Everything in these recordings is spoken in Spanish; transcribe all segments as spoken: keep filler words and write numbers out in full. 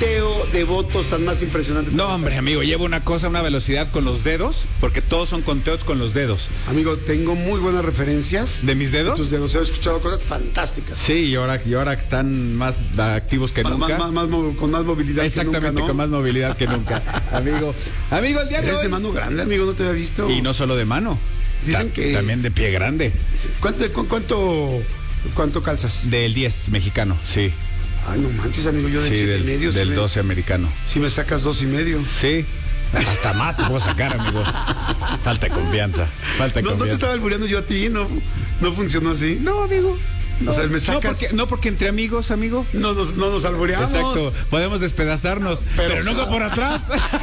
conteo de votos tan más impresionante? No, hombre, amigo, llevo una cosa, una velocidad con los dedos, porque todos son conteos con los dedos. Amigo, tengo muy buenas referencias. ¿De mis dedos? De tus dedos, he escuchado cosas fantásticas. Sí, y ahora, y ahora están más activos que más, nunca. Más, más, más, con más movilidad Exactamente, que nunca, ¿no? con más movilidad que nunca. Amigo, amigo, el día de Eres hoy... de mano grande, amigo, no te había visto. Y no solo de mano. Dicen Ta- que... También de pie grande. ¿Cuánto, cu- cuánto, cuánto calzas? Del diez mexicano, sí. Ay, no manches, amigo, yo del Sí, siete del, y medio. del si me- doce americano. Si me sacas dos y medio. Sí. Hasta más te puedo sacar, amigo. Falta de confianza. Falta de No, no te confianza. estaba albureando yo a ti, no, no funcionó así. No, amigo. No, O sea, me no, sacas- porque, no porque entre amigos, amigo. No nos, no nos albureamos. Exacto. Podemos despedazarnos, pero, Pero- nunca por atrás.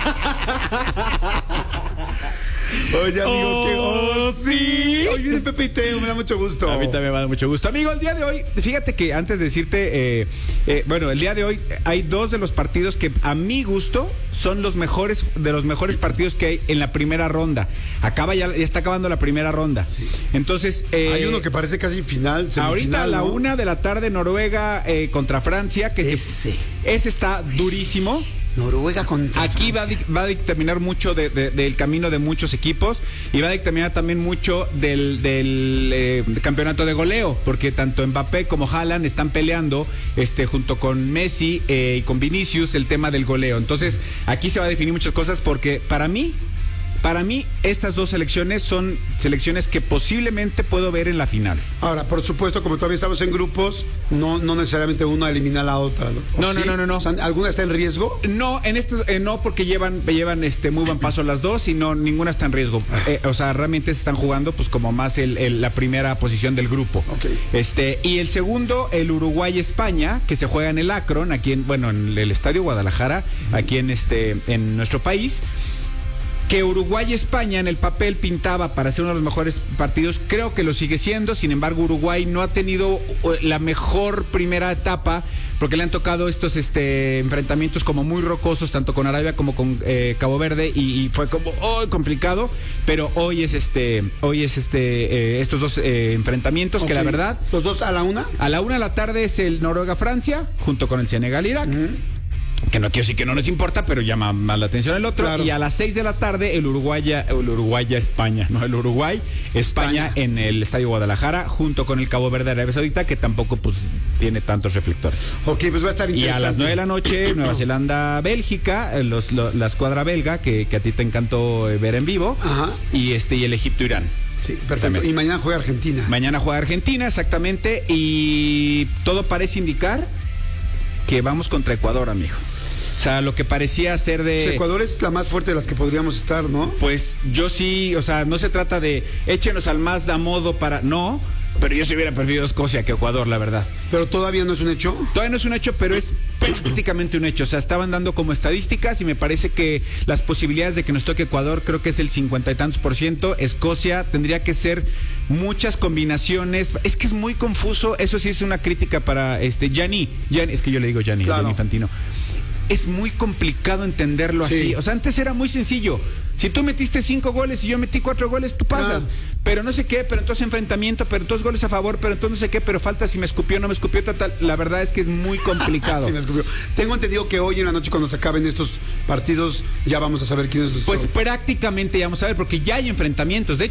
Oye, amigo, qué... Oh, sí. Hoy viene Pepe y Teo, me da mucho gusto. A mí también me da mucho gusto. Amigo, el día de hoy, fíjate que antes de decirte, eh, eh, bueno, el día de hoy hay dos de los partidos que a mi gusto son los mejores, de los mejores partidos que hay en la primera ronda. Acaba ya, ya está acabando la primera ronda. Sí. Entonces, eh, Hay uno que parece casi final, semifinal, ahorita a la ¿no? una de la tarde Noruega eh, contra Francia, que Ese. se- ese está durísimo. Noruega contra Aquí va a, Francia. dic- va a dictaminar mucho de- de- del camino de muchos equipos y va a dictaminar también mucho del, del eh, campeonato de goleo, porque tanto Mbappé como Haaland están peleando este, junto con Messi eh, y con Vinicius el tema del goleo. Entonces aquí se va a definir muchas cosas porque para mí, para mí estas dos selecciones son selecciones que posiblemente puedo ver en la final. Ahora, por supuesto, como todavía estamos en grupos, no, no necesariamente una elimina a la otra. ¿O No, no, sí? no, no, no. O sea, ¿alguna está en riesgo? No, en este eh, no, porque llevan llevan este muy buen paso las dos y no ninguna está en riesgo. Eh, o sea, realmente se están jugando pues como más el, el- la primera posición del grupo. Ok. Este y el segundo, el Uruguay-España, que se juega en el Akron, aquí en bueno en el Estadio Guadalajara, aquí en este en nuestro país. Que Uruguay-España en el papel pintaba para ser uno de los mejores partidos, creo que lo sigue siendo. Sin embargo, Uruguay no ha tenido la mejor primera etapa porque le han tocado estos este, enfrentamientos como muy rocosos, tanto con Arabia como con eh, Cabo Verde, y, y fue como oh, complicado. Pero hoy es este, hoy es este, eh, estos dos eh, enfrentamientos que Ok. la verdad, ¿Los dos a la una? a la una de la tarde es el Noruega-Francia junto con el Senegal-Irak. Que no quiero decir que no les importa, pero llama más la atención el otro. Claro. Y a las seis de la tarde, el Uruguay, el Uruguay España, no, el Uruguay España, España. en el Estadio Guadalajara, junto con el Cabo Verde Arabia Saudita, que tampoco pues tiene tantos reflectores. Ok, pues va a estar Y interesante. a las nueve de la noche, Nueva Zelanda, Bélgica, eh, los, lo- la escuadra belga, que, que a ti te encantó eh, ver en vivo. Ajá. Y este, y el Egipto Irán. Sí, perfecto. También. Y mañana juega Argentina. Mañana juega Argentina, exactamente. Y todo parece indicar que vamos contra Ecuador, amigo. O sea, lo que parecía ser de... Ecuador es la más fuerte de las que podríamos estar, ¿no? Pues yo sí, o sea, no se trata de échenos al más da modo para... No, pero yo sí hubiera preferido Escocia que Ecuador, la verdad. Pero todavía no es un hecho. Todavía no es un hecho, pero es prácticamente un hecho. O sea, estaban dando como estadísticas y me parece que las posibilidades de que nos toque Ecuador creo que es el cincuenta y tantos por ciento. Escocia tendría que ser muchas combinaciones. Es que es muy confuso. Eso sí es una crítica para este Gianni. Gianni, es que yo le digo Gianni, Claro. Gianni Infantino. Es muy complicado entenderlo Sí. así. O sea, antes era muy sencillo. Si tú metiste cinco goles y yo metí cuatro goles, tú pasas. Ah. Pero no sé qué, pero entonces enfrentamiento, pero entonces goles a favor, pero entonces no sé qué, pero falta si me escupió o no me escupió, tal, tal. La verdad es que es muy complicado. Sí, me escupió. Tengo entendido que hoy en la noche, cuando se acaben estos partidos, ya vamos a saber quiénes los Pues son. prácticamente ya vamos a ver, porque ya hay enfrentamientos. De